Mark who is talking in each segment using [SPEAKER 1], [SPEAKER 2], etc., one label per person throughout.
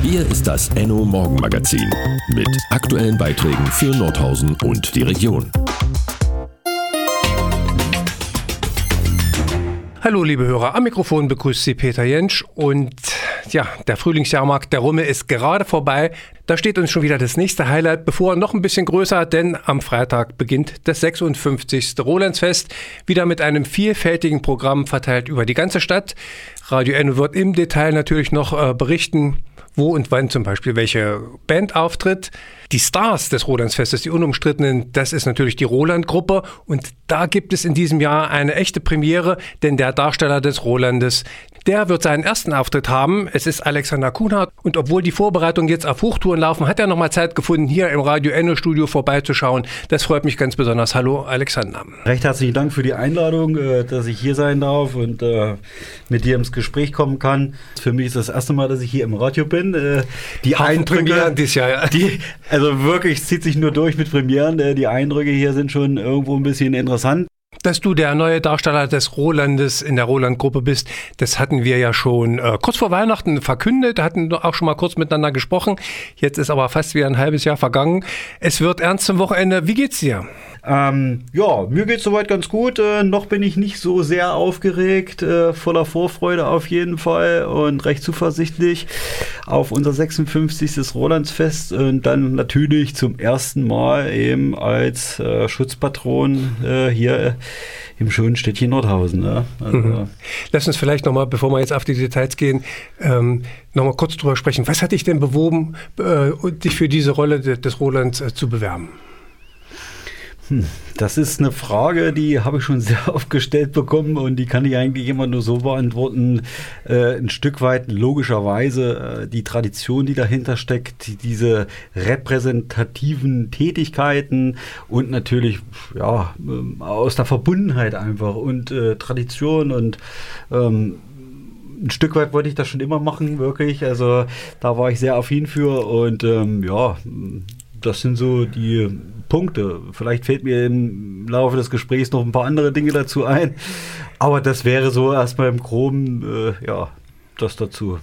[SPEAKER 1] Hier ist das Enno Morgenmagazin mit aktuellen Beiträgen für Nordhausen und die Region.
[SPEAKER 2] Hallo liebe Hörer, am Mikrofon begrüßt Sie Peter Jentsch und ja, der Frühlingsjahrmarkt der Rumme ist gerade vorbei. Da steht uns schon wieder das nächste Highlight bevor, noch ein bisschen größer, denn am Freitag beginnt das 56. Rolandsfest, wieder mit einem vielfältigen Programm verteilt über die ganze Stadt. Radio Enno wird im Detail natürlich noch berichten, wo und wann zum Beispiel welche Band auftritt. Die Stars des Rolandsfestes, die unumstrittenen, das ist natürlich die Roland-Gruppe. Und da gibt es in diesem Jahr eine echte Premiere, denn der Darsteller des Rolandes, der wird seinen ersten Auftritt haben. Es ist Alexander Kuhnhardt. Und obwohl die Vorbereitungen jetzt auf Hochtouren laufen, hat er nochmal Zeit gefunden, hier im Radio Enno Studio vorbeizuschauen. Das freut mich ganz besonders. Hallo Alexander.
[SPEAKER 3] Recht herzlichen Dank für die Einladung, dass ich hier sein darf und mit dir ins Gespräch kommen kann. Für mich ist das erste Mal, dass ich hier im Radio bin. Die Eindrücke dieses Jahr, ja. Also wirklich, es zieht sich nur durch mit Premieren. Die Eindrücke hier sind schon irgendwo ein bisschen interessant.
[SPEAKER 2] Dass du der neue Darsteller des Rolandes in der Roland-Gruppe bist, das hatten wir ja schon kurz vor Weihnachten verkündet, hatten auch schon mal kurz miteinander gesprochen. Jetzt ist aber fast wieder ein halbes Jahr vergangen. Es wird ernst zum Wochenende. Wie geht's dir?
[SPEAKER 3] Ja, mir geht's soweit ganz gut. Noch bin ich nicht so sehr aufgeregt, voller Vorfreude auf jeden Fall und recht zuversichtlich auf unser 56. Rolandsfest und dann natürlich zum ersten Mal eben als Schutzpatron hier im schönen Städtchen Nordhausen. Ne? Also
[SPEAKER 2] Lass uns vielleicht nochmal, bevor wir jetzt auf die Details gehen, nochmal kurz drüber sprechen. Was hat dich denn bewogen, dich für diese Rolle des Rolands zu bewerben?
[SPEAKER 3] Das ist eine Frage, die habe ich schon sehr oft gestellt bekommen und die kann ich eigentlich immer nur so beantworten, ein Stück weit logischerweise die Tradition, die dahinter steckt, diese repräsentativen Tätigkeiten und natürlich ja aus der Verbundenheit einfach und Tradition und ein Stück weit wollte ich das schon immer machen, wirklich, also da war ich sehr affin für und das sind so die Punkte. Vielleicht fällt mir im Laufe des Gesprächs noch ein paar andere Dinge dazu ein. Aber das wäre so erstmal im Groben, das dazu.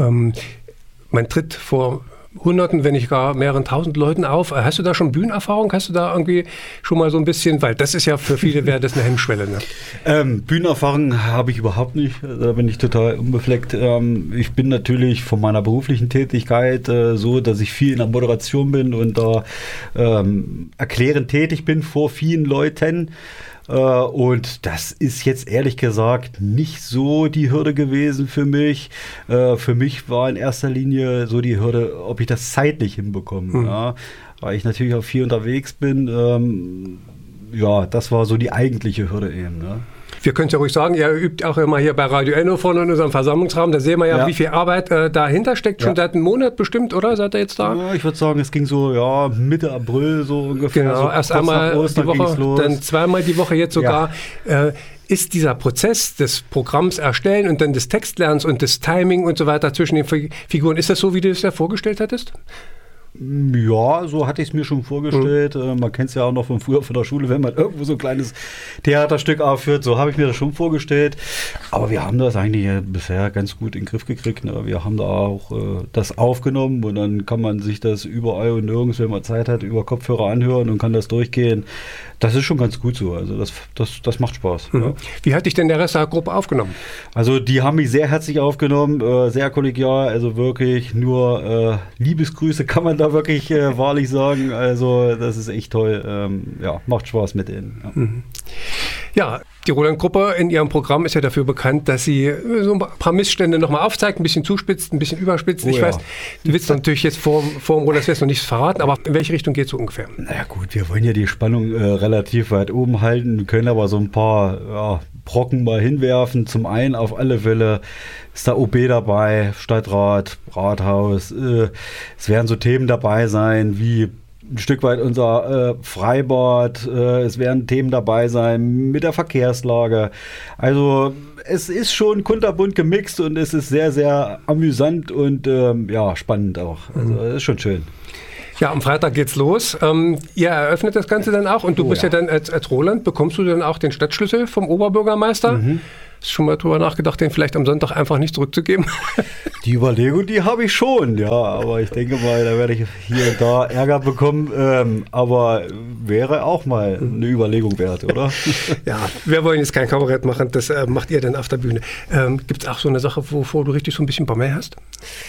[SPEAKER 2] Man tritt vor Hunderten, wenn nicht gar mehreren tausend Leuten auf. Hast du da schon Bühnenerfahrung? Hast du da irgendwie schon mal so ein bisschen, weil das ist ja für viele wäre das eine Hemmschwelle. Ne?
[SPEAKER 3] Bühnenerfahrung habe ich überhaupt nicht. Da bin ich total unbefleckt. Ich bin natürlich von meiner beruflichen Tätigkeit so, dass ich viel in der Moderation bin und da erklärend tätig bin vor vielen Leuten. Und das ist jetzt ehrlich gesagt nicht so die Hürde gewesen für mich. Für mich war in erster Linie so die Hürde, ob ich das zeitlich hinbekomme. Ja, weil ich natürlich auch viel unterwegs bin. Das war so die eigentliche Hürde eben. Ne?
[SPEAKER 2] Wir können es ja ruhig sagen, ihr übt auch immer hier bei Radio Enno vorne in unserem Versammlungsraum. Da sehen wir ja, wie viel Arbeit dahinter steckt. Schon seit einem Monat bestimmt, oder? Seid ihr jetzt da?
[SPEAKER 3] Ja, ich würde sagen, es ging so Mitte April so ungefähr.
[SPEAKER 2] Genau, so erst einmal die Woche, dann zweimal die Woche jetzt sogar. Ja. Ist dieser Prozess des Programms erstellen und dann des Textlernens und des Timing und so weiter zwischen den Figuren, ist das so, wie du es ja vorgestellt hattest?
[SPEAKER 3] Ja, so hatte ich es mir schon vorgestellt. Man kennt es ja auch noch von früher von der Schule, wenn man irgendwo so ein kleines Theaterstück aufführt. So habe ich mir das schon vorgestellt. Aber wir haben das eigentlich bisher ganz gut in den Griff gekriegt. Ne? Wir haben da auch das aufgenommen und dann kann man sich das überall und nirgends, wenn man Zeit hat, über Kopfhörer anhören und kann das durchgehen. Das ist schon ganz gut so. Also das macht Spaß. Ja.
[SPEAKER 2] Wie hat dich denn der Rest der Gruppe aufgenommen?
[SPEAKER 3] Also die haben mich sehr herzlich aufgenommen, sehr kollegial. Also wirklich nur Liebesgrüße kann man da wirklich wahrlich sagen. Also das ist echt toll. Macht Spaß mit denen. Ja.
[SPEAKER 2] Ja, die Roland-Gruppe in ihrem Programm ist ja dafür bekannt, dass sie so ein paar Missstände nochmal aufzeigt, ein bisschen zuspitzt, ein bisschen überspitzt. Ich weiß, du willst natürlich jetzt vor dem Rolandsfest noch nichts verraten, aber in welche Richtung geht es so ungefähr?
[SPEAKER 3] Naja gut, wir wollen ja die Spannung relativ weit oben halten. Wir können aber so ein paar Brocken mal hinwerfen. Zum einen auf alle Fälle ist der OB dabei, Stadtrat, Rathaus. Es werden so Themen dabei sein wie ein Stück weit unser Freibad, es werden Themen dabei sein mit der Verkehrslage. Also es ist schon kunterbunt gemixt und es ist sehr, sehr amüsant und spannend auch. Also es ist schon schön.
[SPEAKER 2] Ja, am Freitag geht's los. Ihr eröffnet das Ganze dann auch und du bist ja dann als Roland, bekommst du dann auch den Stadtschlüssel vom Oberbürgermeister? Hast du schon mal drüber nachgedacht, den vielleicht am Sonntag einfach nicht zurückzugeben?
[SPEAKER 3] Die Überlegung, die habe ich schon, ja, aber ich denke mal, da werde ich hier und da Ärger bekommen, aber wäre auch mal eine Überlegung wert, oder?
[SPEAKER 2] Ja, wir wollen jetzt kein Kabarett machen, das macht ihr dann auf der Bühne. Gibt es auch so eine Sache, wovor du richtig so ein bisschen Bammel hast?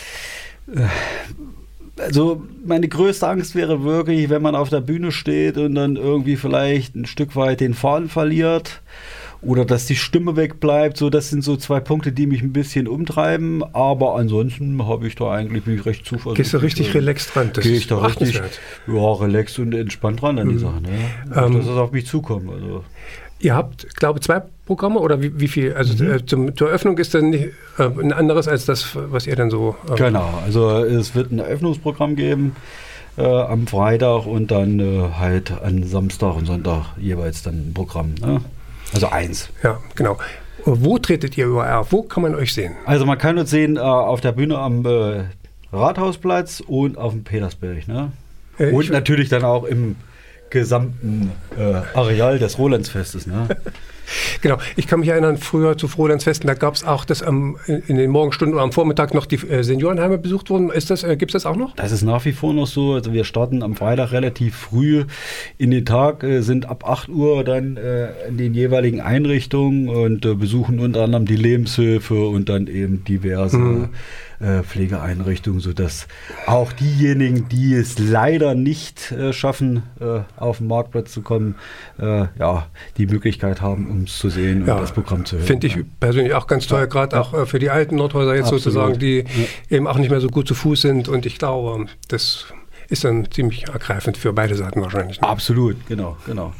[SPEAKER 3] Also meine größte Angst wäre wirklich, wenn man auf der Bühne steht und dann irgendwie vielleicht ein Stück weit den Faden verliert oder dass die Stimme wegbleibt. So, das sind so 2 Punkte, die mich ein bisschen umtreiben. Aber ansonsten habe ich da eigentlich mich recht zuversichtlich.
[SPEAKER 2] Gehst du richtig relaxed dran?
[SPEAKER 3] Gehe ich da richtig relaxed und entspannt ran an die Sache. Ne? Dass es auf mich zukommt. Also.
[SPEAKER 2] Ihr habt, glaube ich, 2 Programme oder wie viel? Also zur Eröffnung ist dann nicht, ein anderes als das, was ihr dann so...
[SPEAKER 3] Genau, also es wird ein Eröffnungsprogramm geben am Freitag und dann halt an Samstag und Sonntag jeweils dann ein Programm. Ne? Also 1.
[SPEAKER 2] Ja, genau. Wo tretet ihr überall auf? Wo kann man euch sehen?
[SPEAKER 3] Also man kann uns sehen auf der Bühne am Rathausplatz und auf dem Petersberg. Ne? Und natürlich dann auch im gesamten Areal des Rolandsfestes. Ne?
[SPEAKER 2] Genau, ich kann mich erinnern, früher zu Rolandsfesten, da gab es auch, dass in den Morgenstunden oder am Vormittag noch die Seniorenheime besucht wurden. Gibt es das auch noch?
[SPEAKER 3] Das ist nach wie vor noch so. Also wir starten am Freitag relativ früh in den Tag, sind ab 8 Uhr dann in den jeweiligen Einrichtungen und besuchen unter anderem die Lebenshilfe und dann eben diverse Pflegeeinrichtungen, sodass auch diejenigen, die es leider nicht schaffen, auf den Marktplatz zu kommen, die Möglichkeit haben, um es zu sehen und das Programm zu hören.
[SPEAKER 2] Finde ich persönlich auch ganz toll, gerade auch für die alten Nordhäuser jetzt sozusagen, die eben auch nicht mehr so gut zu Fuß sind, und ich glaube, das ist dann ziemlich ergreifend für beide Seiten wahrscheinlich. Ne?
[SPEAKER 3] Absolut, genau.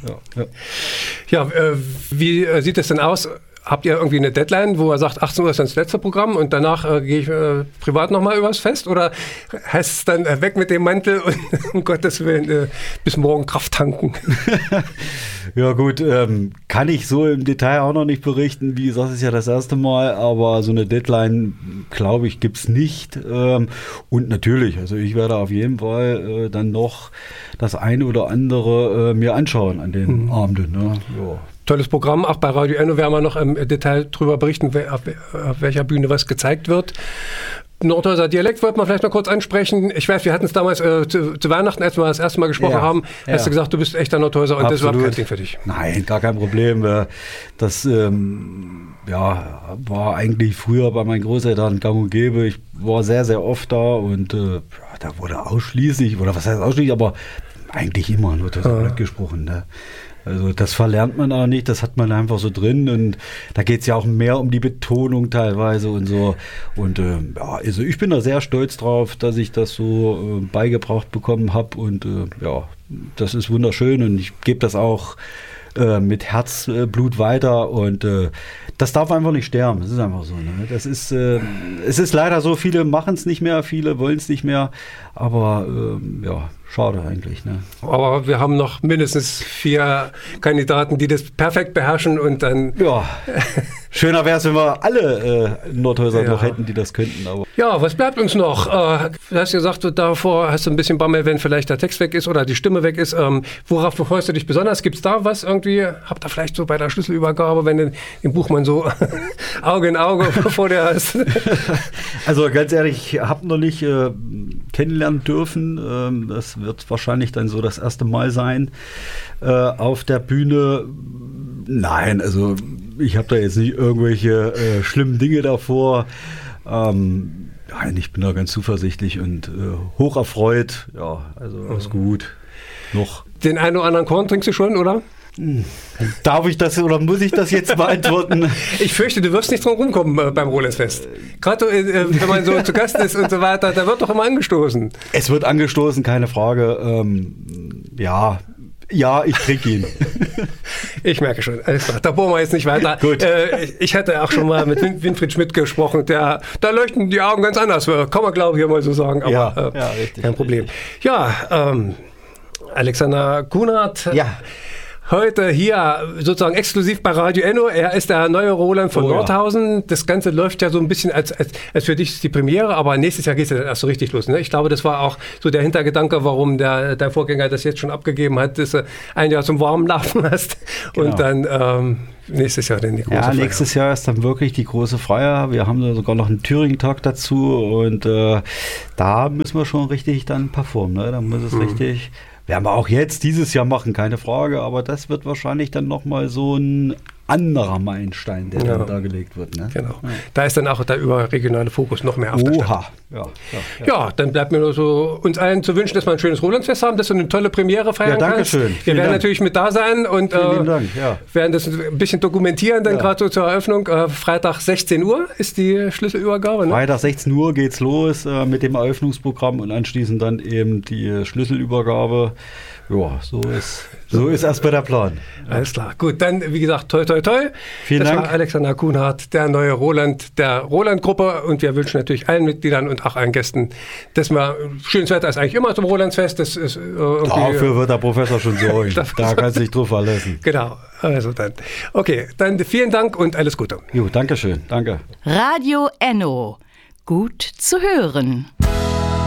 [SPEAKER 2] Ja, wie sieht es denn aus? Habt ihr irgendwie eine Deadline, wo er sagt, 18 Uhr ist dann das letzte Programm und danach gehe ich privat nochmal übers Fest? Oder heißt es dann weg mit dem Mantel und um Gottes Willen bis morgen Kraft tanken?
[SPEAKER 3] Ja gut, kann ich so im Detail auch noch nicht berichten. Wie gesagt, es ist ja das erste Mal, aber so eine Deadline, glaube ich, gibt es nicht. Und natürlich, also ich werde auf jeden Fall dann noch das eine oder andere mir anschauen an den Abenden. Ne? Ja.
[SPEAKER 2] Tolles Programm, auch bei Radio Enno werden wir noch im Detail drüber berichten, auf welcher Bühne was gezeigt wird. Nordhäuser Dialekt wollten wir vielleicht noch kurz ansprechen. Ich weiß, wir hatten es damals zu Weihnachten, als wir das erste Mal gesprochen haben, hast du gesagt, du bist echter Nordhäuser und das war kein Ding für dich.
[SPEAKER 3] Nein, gar kein Problem. Das war eigentlich früher bei meinen Großeltern gang und gäbe. Ich war sehr, sehr oft da und da wurde ausschließlich, oder was heißt ausschließlich, aber eigentlich immer Nordhäuser gesprochen. Ne? Also das verlernt man auch nicht, das hat man einfach so drin, und da geht es ja auch mehr um die Betonung teilweise und so. Und also ich bin da sehr stolz drauf, dass ich das so beigebracht bekommen habe, und das ist wunderschön, und ich gebe das auch mit Herzblut weiter, und das darf einfach nicht sterben, das ist einfach so. Ne? Das ist, es ist leider so, viele machen es nicht mehr, viele wollen es nicht mehr, aber schade eigentlich. Ne?
[SPEAKER 2] Aber wir haben noch mindestens 4 Kandidaten, die das perfekt beherrschen, und dann...
[SPEAKER 3] Ja, schöner wäre es, wenn wir alle Nordhäuser noch hätten, die das könnten. Aber.
[SPEAKER 2] Ja, was bleibt uns noch? Du hast gesagt, davor hast du ein bisschen Bammel, wenn vielleicht der Text weg ist oder die Stimme weg ist. Worauf freust du dich besonders? Gibt es da was irgendwie? Habt ihr vielleicht so bei der Schlüsselübergabe, wenn du den Buchmann so Auge in Auge vor dir hast?
[SPEAKER 3] Also ganz ehrlich, ich habe noch nicht kennenlernen dürfen. Das wird wahrscheinlich dann so das erste Mal sein auf der Bühne. Nein, also ich habe da jetzt nicht irgendwelche schlimmen Dinge davor. Nein, ich bin da ganz zuversichtlich und hoch erfreut. Ja, also alles gut. Noch.
[SPEAKER 2] Den einen oder anderen Korn trinkst du schon, oder?
[SPEAKER 3] Darf ich das oder muss ich das jetzt beantworten?
[SPEAKER 2] Ich fürchte, du wirst nicht drum rumkommen beim Rolandsfest. Gerade wenn man so zu Gast ist und so weiter, da wird doch immer angestoßen.
[SPEAKER 3] Es wird angestoßen, keine Frage. Ja, ich trinke ihn.
[SPEAKER 2] Ich merke schon. Alles klar, da bohren wir jetzt nicht weiter.
[SPEAKER 3] Gut.
[SPEAKER 2] Ich hatte auch schon mal mit Winfried Schmidt gesprochen. Da leuchten die Augen ganz anders. Kann man, glaube ich, mal so sagen. Aber
[SPEAKER 3] richtig.
[SPEAKER 2] Kein Problem. Ja, Alexander Kunert.
[SPEAKER 3] Ja.
[SPEAKER 2] heute hier sozusagen exklusiv bei Radio Enno. Er ist der neue Roland von Nordhausen. Das Ganze läuft ja so ein bisschen als für dich ist die Premiere, aber nächstes Jahr geht es ja dann erst so richtig los. Ne? Ich glaube, das war auch so der Hintergedanke, warum der Vorgänger das jetzt schon abgegeben hat, dass du ein Jahr zum Warmen laufen hast und dann nächstes Jahr dann die große Feier. Ja,
[SPEAKER 3] nächstes Jahr ist dann wirklich die große Feier. Wir haben da sogar noch einen Thüringen-Tag dazu und da müssen wir schon richtig dann performen. Ne? Da muss es richtig... Werden wir auch jetzt dieses Jahr machen, keine Frage, aber das wird wahrscheinlich dann nochmal so ein anderer Meilenstein, der dann da gelegt wird. Ne?
[SPEAKER 2] Genau. Ja. Da ist dann auch der überregionale Fokus noch mehr auf der Stadt. Ja, dann bleibt mir nur so uns allen zu wünschen, dass wir ein schönes Rolandsfest haben, dass du eine tolle Premiere feiern kannst.
[SPEAKER 3] Schön.
[SPEAKER 2] Wir werden natürlich mit da sein und werden das ein bisschen dokumentieren, dann gerade so zur Eröffnung. Freitag 16 Uhr ist die Schlüsselübergabe. Ne?
[SPEAKER 3] Freitag 16 Uhr geht's los mit dem Eröffnungsprogramm und anschließend dann eben die Schlüsselübergabe. Ja, so ist erstmal der Plan.
[SPEAKER 2] Alles klar. Gut, dann wie gesagt, toi toi toi.
[SPEAKER 3] Vielen Dank.
[SPEAKER 2] Das war Alexander Kuhnhardt, der neue Roland der Roland-Gruppe und wir wünschen natürlich allen Mitgliedern und auch allen Gästen, dass wir schönes Wetter ist eigentlich immer zum Rolandsfest. Das ist
[SPEAKER 3] dafür wird der Professor schon sorgen. Da kannst du dich drauf verlassen.
[SPEAKER 2] Genau. Also dann. Okay, dann vielen Dank und alles Gute.
[SPEAKER 3] Jo, danke schön. Danke.
[SPEAKER 4] Radio Enno. Gut zu hören.